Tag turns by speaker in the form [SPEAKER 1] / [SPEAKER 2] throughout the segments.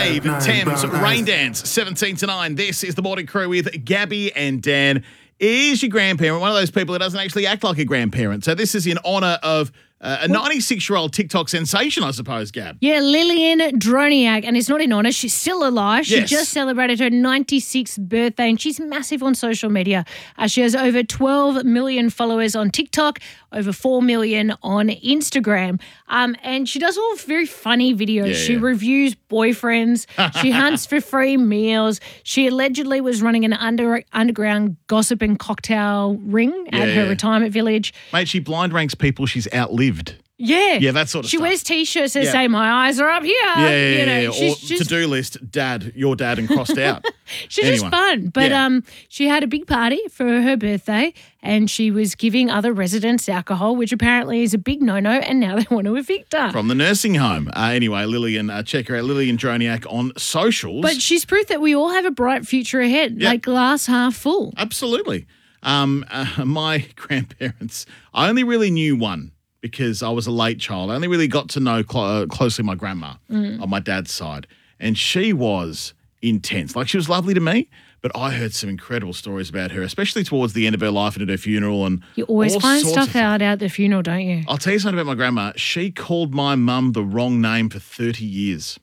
[SPEAKER 1] Dave, Thames, Rain Dance, 17 to 9. This is the Morning Crew with Gabby and Dan. Is your grandparent one of those people that doesn't actually act like a grandparent? So this is in honour of a 96-year-old TikTok sensation, I suppose, Gab.
[SPEAKER 2] Yeah, Lillian Droniak, and it's not in honour. She's still alive. She
[SPEAKER 1] Yes.
[SPEAKER 2] just celebrated her 96th birthday, and she's massive on social media. She has over 12 million followers on TikTok, over 4 million on Instagram. And she does all very funny videos.
[SPEAKER 1] Yeah,
[SPEAKER 2] she
[SPEAKER 1] yeah.
[SPEAKER 2] reviews boyfriends. She hunts for free meals. She allegedly was running an underground gossip and cocktail ring at her
[SPEAKER 1] yeah.
[SPEAKER 2] retirement village.
[SPEAKER 1] Mate, she blind ranks people she's outlived.
[SPEAKER 2] Yeah.
[SPEAKER 1] Yeah, that sort of
[SPEAKER 2] She
[SPEAKER 1] stuff.
[SPEAKER 2] wears T-shirts that
[SPEAKER 1] Yeah.
[SPEAKER 2] say, my eyes are up here.
[SPEAKER 1] Yeah.
[SPEAKER 2] She's
[SPEAKER 1] Or
[SPEAKER 2] just,
[SPEAKER 1] to-do list, dad, your dad, and crossed out.
[SPEAKER 2] she's
[SPEAKER 1] Anyway.
[SPEAKER 2] just fun. But she had a big party for her birthday and she was giving other residents alcohol, which apparently is a big no-no, and now they want to evict her.
[SPEAKER 1] From the nursing home. Anyway, Lillian, check her out, Lillian Droniak on socials.
[SPEAKER 2] But she's proof that we all have a bright future ahead,
[SPEAKER 1] Yeah.
[SPEAKER 2] like glass half full.
[SPEAKER 1] Absolutely. My grandparents, I only really knew one because I was a late child. I only really got to know closely my grandma on my dad's side. And she was intense. Like, she was lovely to me, but I heard some incredible stories about her, especially towards the end of her life and at her funeral. And
[SPEAKER 2] You always
[SPEAKER 1] all
[SPEAKER 2] find
[SPEAKER 1] sorts of
[SPEAKER 2] stuff out at the funeral, don't you?
[SPEAKER 1] I'll tell you something about my grandma. She called my mum the wrong name for 30 years.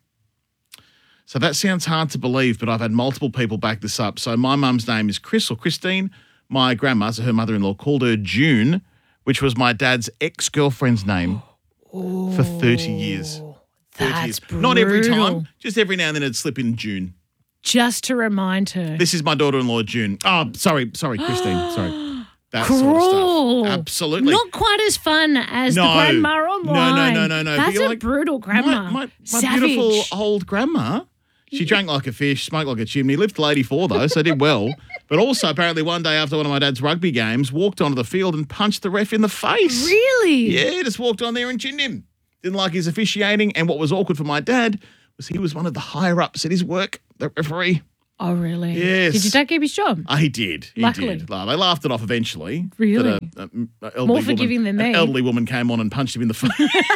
[SPEAKER 1] So that sounds hard to believe, but I've had multiple people back this up. So my mum's name is Chris or Christine. My grandma, so her mother-in-law, called her June, which was my dad's ex-girlfriend's name for 30 years. 30
[SPEAKER 2] That's
[SPEAKER 1] years. Not every
[SPEAKER 2] brutal.
[SPEAKER 1] time, just every now and then it'd slip in June.
[SPEAKER 2] Just to remind her.
[SPEAKER 1] This is my daughter-in-law, June. Oh, sorry, Christine. Sorry. That sort
[SPEAKER 2] Cruel.
[SPEAKER 1] of stuff. Absolutely.
[SPEAKER 2] Not quite as fun as the grandma online.
[SPEAKER 1] No.
[SPEAKER 2] That's
[SPEAKER 1] But you're
[SPEAKER 2] a
[SPEAKER 1] like,
[SPEAKER 2] brutal grandma.
[SPEAKER 1] My
[SPEAKER 2] Savage.
[SPEAKER 1] beautiful old grandma, she drank like a fish, smoked like a chimney, lived till 84 though, so did well. But also apparently one day after one of my dad's rugby games, walked onto the field and punched the ref in the face.
[SPEAKER 2] Really?
[SPEAKER 1] Yeah, just walked on there and chinned him. Didn't like his officiating. And what was awkward for my dad was he was one of the higher-ups at his work, the referee.
[SPEAKER 2] Oh, really?
[SPEAKER 1] Yes.
[SPEAKER 2] Did your dad keep his job?
[SPEAKER 1] He did. He
[SPEAKER 2] Luckily.
[SPEAKER 1] did. They laughed it off eventually.
[SPEAKER 2] Really?
[SPEAKER 1] That a elderly
[SPEAKER 2] More forgiving
[SPEAKER 1] woman,
[SPEAKER 2] than me.
[SPEAKER 1] An elderly woman came on and punched him in the face.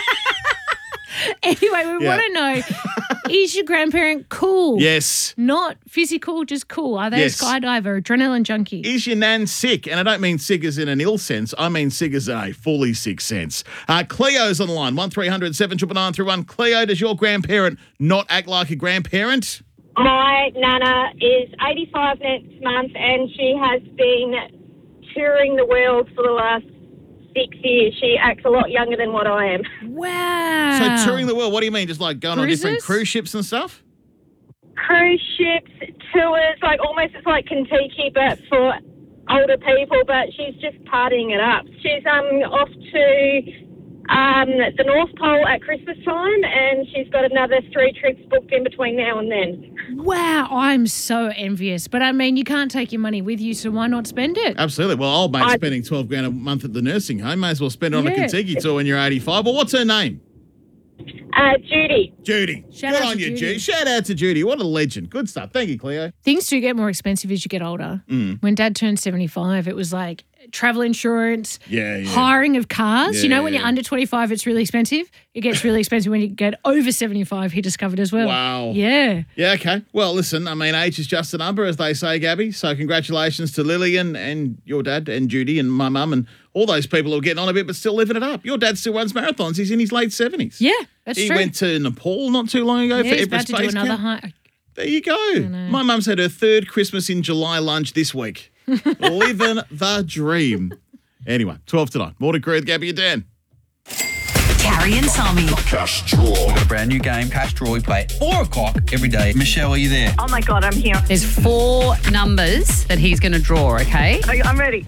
[SPEAKER 2] Anyway, we
[SPEAKER 1] Yeah.
[SPEAKER 2] want to know, is your grandparent cool?
[SPEAKER 1] Yes.
[SPEAKER 2] Not physical, just cool. Are they
[SPEAKER 1] Yes.
[SPEAKER 2] a skydiver, adrenaline junkie?
[SPEAKER 1] Is your nan sick? And I don't mean sick as in an ill sense. I mean sick as in a fully sick sense. Cleo's on the line. 1300 799 through 1. Cleo, does your grandparent not act like a grandparent?
[SPEAKER 3] My nana is 85 next month and she has been touring the world for the last 6 years. She acts a lot younger than what I am.
[SPEAKER 2] Wow.
[SPEAKER 1] So touring the world, what do you mean? Just like going on different
[SPEAKER 2] Cruises?
[SPEAKER 1] cruise ships and stuff?
[SPEAKER 3] Cruise ships, tours, like almost it's like Kentucky but for older people, but she's just partying it up. She's off to the North Pole at Christmas time and she's got another 3 trips booked in between now and then.
[SPEAKER 2] Wow, I'm so envious. But I mean, you can't take your money with you, so why not spend it?
[SPEAKER 1] Absolutely. Well, old mate's spending 12 grand a month at the nursing home. May as well spend it on a
[SPEAKER 2] Yeah.
[SPEAKER 1] Kentucky tour when you're 85. Well, what's her name?
[SPEAKER 3] Judy.
[SPEAKER 1] Judy.
[SPEAKER 2] Shout
[SPEAKER 1] Good
[SPEAKER 2] out
[SPEAKER 1] on
[SPEAKER 2] to
[SPEAKER 1] you,
[SPEAKER 2] Judy.
[SPEAKER 1] Judy. Shout out to Judy. What a legend. Good stuff. Thank you, Cleo.
[SPEAKER 2] Things do get more expensive as you get older. When Dad turned 75, it was like travel insurance,
[SPEAKER 1] Yeah.
[SPEAKER 2] hiring of cars.
[SPEAKER 1] Yeah,
[SPEAKER 2] You know, when
[SPEAKER 1] yeah.
[SPEAKER 2] you're under 25, it's really expensive. It gets really expensive when you get over 75, he discovered as well.
[SPEAKER 1] Wow.
[SPEAKER 2] Yeah.
[SPEAKER 1] Yeah, okay. Well, listen, I mean, age is just a number, as they say, Gabby. So congratulations to Lillian and your dad and Judy and my mum and all those people who are getting on a bit but still living it up. Your dad still runs marathons. He's in his late 70s.
[SPEAKER 2] Yeah, that's
[SPEAKER 1] He
[SPEAKER 2] true.
[SPEAKER 1] went to Nepal not too long ago
[SPEAKER 2] yeah,
[SPEAKER 1] for
[SPEAKER 2] he's
[SPEAKER 1] Everest
[SPEAKER 2] about to do
[SPEAKER 1] Base
[SPEAKER 2] another
[SPEAKER 1] Camp.
[SPEAKER 2] high.
[SPEAKER 1] There you go. My mum's had her 3rd Christmas in July lunch this week. Living the dream. Anyway, 12 to 9. Morning Crew with Gabby and Dan.
[SPEAKER 4] Carrie and Tommy.
[SPEAKER 5] Cash Draw.
[SPEAKER 6] A brand new game, Cash Draw. We play at 4 o'clock every day. Michelle, are you there?
[SPEAKER 3] Oh my God, I'm here.
[SPEAKER 4] There's 4 numbers that he's going to draw, okay?
[SPEAKER 3] I'm ready.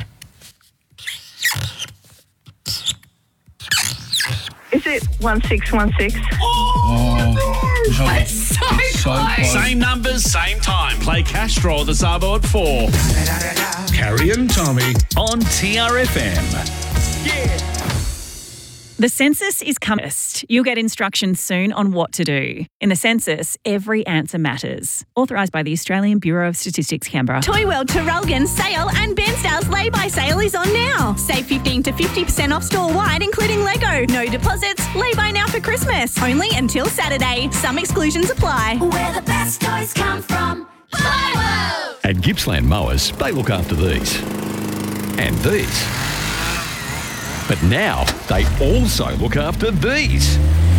[SPEAKER 3] Is it 1616?
[SPEAKER 4] So close.
[SPEAKER 7] Same numbers, same time. Play Cash Draw this Arvo at 4
[SPEAKER 5] Carrie and Tommy.
[SPEAKER 7] on TRFM.
[SPEAKER 5] The census is coming. You'll get instructions soon on what to do. In the census, every answer matters. Authorised by the Australian Bureau of Statistics, Canberra.
[SPEAKER 8] Toy World Traralgon sale and Bairnsdale's lay-by sale is on now. Save 15 to 50% off store-wide, including Lego. No deposits, lay-by now for Christmas. Only until Saturday. Some exclusions apply.
[SPEAKER 9] Where the best toys come from. Toy World!
[SPEAKER 10] At Gippsland Mowers, they look after these. And these. But now, they also look after these.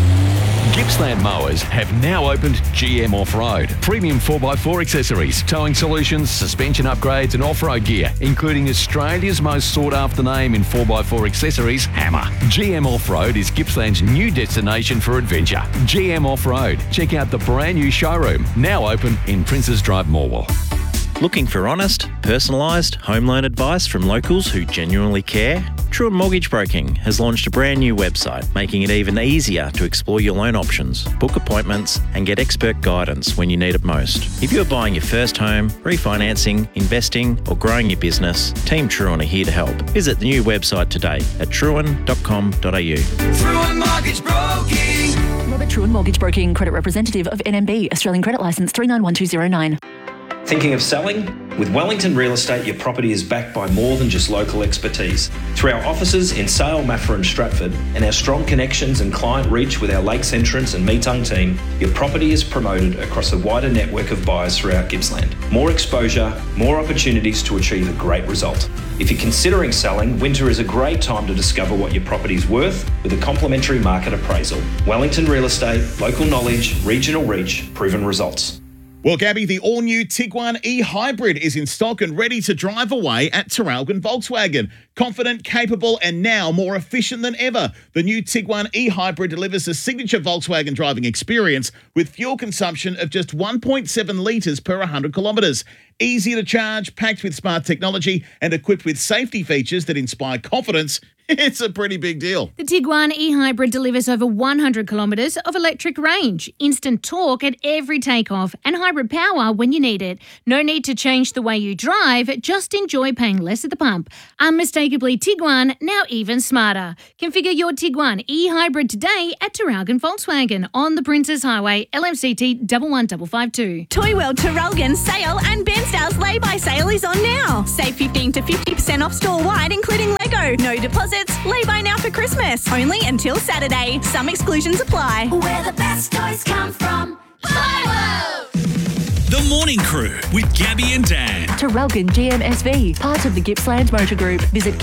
[SPEAKER 10] Gippsland Mowers have now opened GM Off-Road. Premium 4x4 accessories, towing solutions, suspension upgrades and off-road gear, including Australia's most sought-after name in 4x4 accessories, Hammer. GM Off-Road is Gippsland's new destination for adventure. GM Off-Road. Check out the brand new showroom, now open in Princes Drive, Morwell.
[SPEAKER 11] Looking for honest, personalised home loan advice from locals who genuinely care? Truan Mortgage Broking has launched a brand new website, making it even easier to explore your loan options, book appointments, and get expert guidance when you need it most. If you're buying your first home, refinancing, investing, or growing your business, Team Truan are here to help. Visit the new website today at truan.com.au.
[SPEAKER 9] Truan Mortgage Broking.
[SPEAKER 12] Robert Truan Mortgage Broking, credit representative of NMB, Australian Credit Licence 391209.
[SPEAKER 11] Thinking of selling? With Wellington Real Estate, your property is backed by more than just local expertise. Through our offices in Sale, Maffra and Stratford, and our strong connections and client reach with our Lakes Entrance and Meetung team, your property is promoted across a wider network of buyers throughout Gippsland. More exposure, more opportunities to achieve a great result. If you're considering selling, winter is a great time to discover what your property is worth with a complimentary market appraisal. Wellington Real Estate, local knowledge, regional reach, proven results.
[SPEAKER 1] Well, Gabby, the all-new Tiguan e-Hybrid is in stock and ready to drive away at Traralgon Volkswagen. Confident, capable, and now more efficient than ever. The new Tiguan e-Hybrid delivers a signature Volkswagen driving experience with fuel consumption of just 1.7 litres per 100 kilometres. Easy to charge, packed with smart technology, and equipped with safety features that inspire confidence. It's a pretty big deal.
[SPEAKER 2] The Tiguan e-Hybrid delivers over 100 kilometres of electric range, instant torque at every takeoff, and hybrid power when you need it. No need to change the way you drive, just enjoy paying less at the pump. Unmistakably Tiguan, now even smarter. Configure your Tiguan e-Hybrid today at Traralgon Volkswagen on the Princes Highway, LMCT 11552.
[SPEAKER 8] Toy World Traralgon sale and Bairnsdale's lay-by sale is on now. Save 15 to 50% off store-wide, including Lego. No deposits, lay-by now for Christmas. Only until Saturday. Some exclusions apply.
[SPEAKER 9] Where the best toys come from. Toy World!
[SPEAKER 7] The Morning Crew with Gabby and Dan.
[SPEAKER 12] Traralgon GMSV, part of the Gippsland Motor Group. Visit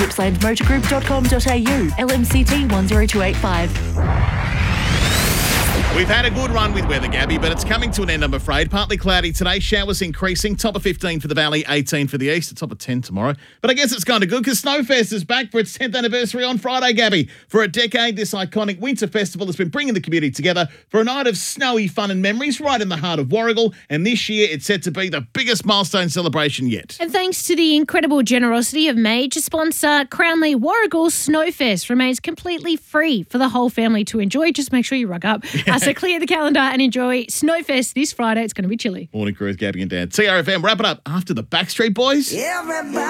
[SPEAKER 12] gippslandmotorgroup.com.au, LMCT 10285.
[SPEAKER 1] We've had a good run with weather, Gabby, but it's coming to an end, I'm afraid. Partly cloudy today, showers increasing. Top of 15 for the Valley, 18 for the East, a top of 10 tomorrow. But I guess it's kind of good because Snowfest is back for its 10th anniversary on Friday, Gabby. For a decade, this iconic winter festival has been bringing the community together for a night of snowy fun and memories right in the heart of Warragul. And this year, it's set to be the biggest milestone celebration yet.
[SPEAKER 2] And thanks to the incredible generosity of major sponsor Crownley, Warragul Snowfest remains completely free for the whole family to enjoy. Just make sure you rug up. So clear the calendar and enjoy Snowfest this Friday. It's going to be chilly.
[SPEAKER 1] Morning Crew with Gabby and Dan. TRFM, wrap it up after the Backstreet Boys.
[SPEAKER 9] Everybody